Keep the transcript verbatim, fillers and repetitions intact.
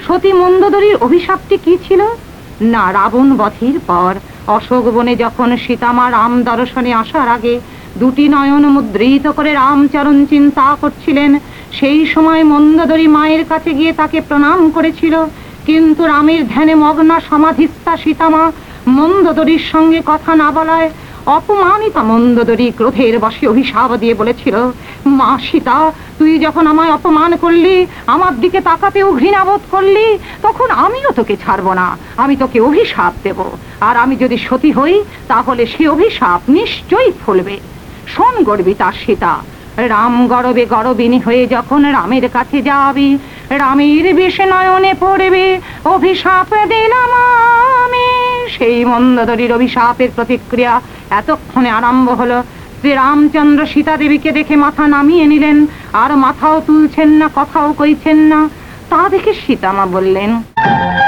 সতী মন্দোদরীর অভিশাপটি কি ছিল? না, রাবণ বধের পর অশোক বনে যখন সীতামা রাম দর্শনে আসার আগে দুটি নয়ন মুদ্রিত করে রামচরণ চিন্তা করছিলেন, সেই সময় মন্দোদরী মায়ের কাছে গিয়ে তাকে প্রণাম করেছিল। কিন্তু রামের ধ্যানে মগ্না সমাধিস্থা সীতামা মন্দোদরীর সঙ্গে কথা না বলায় অপমানিতা মন্দোদরী ক্রোধের বশে অভিশাপ দিয়ে বলেছিল, মা সীতা, তুই যখন আমায় অপমান করলি, আমার দিকে তাকাতেও ঘৃণাবোধ করলি, তখন আমিও তোকে ছাড়বো না, আমি তোকে অভিশাপ দেব। আর আমি যদি সতী হই তাহলে সে অভিশাপ নিশ্চয়ই ফলবে। শোন গর্বিতা সীতা, রাম গরবে গরবিনী হয়ে যখন রামের কাছে যাবি, রামের বেশে নয়নে পড়বে অভিশাপ দিলাম আমি। সেই মন্দোদরীর অভিশাপের প্রতিক্রিয়া এতক্ষণে আরম্ভ হলো। শ্রী রামচন্দ্র সীতা দেবীকে দেখে মাথা নামিয়ে নিলেন, আর মাথাও তুলছেন না, কথাও কইছেন না। তা দেখে সীতামা বললেন,